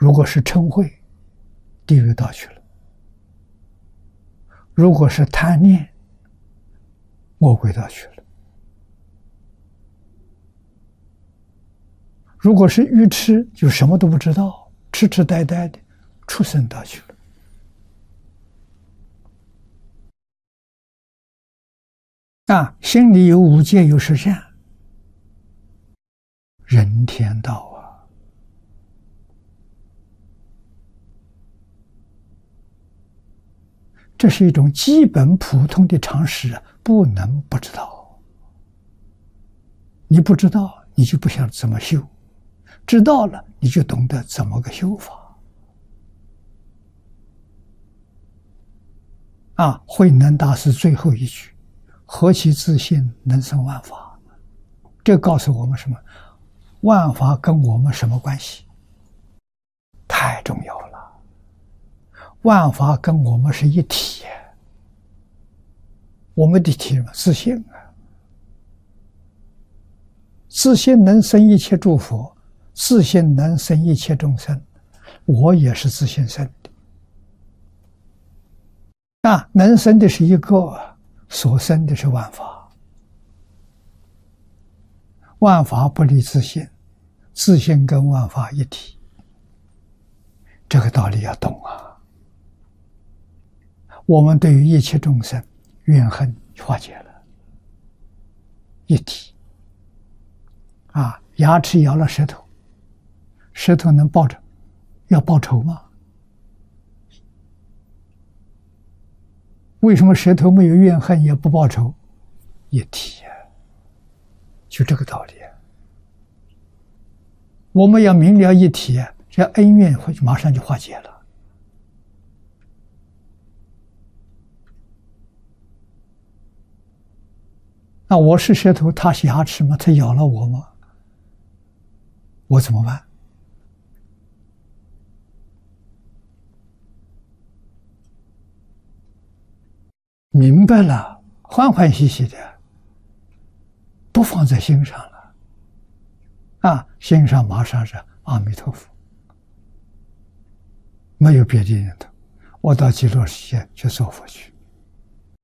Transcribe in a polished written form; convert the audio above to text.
如果是嗔恚，地狱道去了；如果是贪念，魔鬼道去了；如果是愚痴，就什么都不知道，痴痴呆呆的，畜生道去了。心里有五戒，有十善，人天道啊。这是一种基本普通的常识啊，不能不知道。你不知道，你就不晓得怎么修；知道了，你就懂得怎么个修法。慧能大师最后一句：“何其自信，能生万法。”这告诉我们什么？万法跟我们什么关系？太重要了。万法跟我们是一体，我们的体什么？自信啊！自信能生一切诸佛，自信能生一切众生，我也是自信生的。能生的是一个，所生的是万法。万法不离自信，自信跟万法一体，这个道理要懂啊。我们对于一切众生怨恨化解了，一体。牙齿咬了舌头，舌头能报仇，要报仇吗？为什么舌头没有怨恨也不报仇？一体啊，就这个道理啊。我们要明了一体啊，这恩怨会马上就化解了。我是舌头，他是牙齿吗？他咬了我吗？我怎么办？明白了，欢欢喜喜的，不放在心上了。心上马上是阿弥陀佛，没有别的念头。我到极乐世界去做佛去。